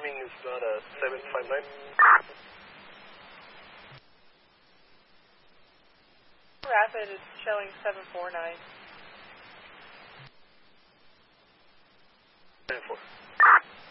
timing is not a 759. Rapid is showing 749. 10-4.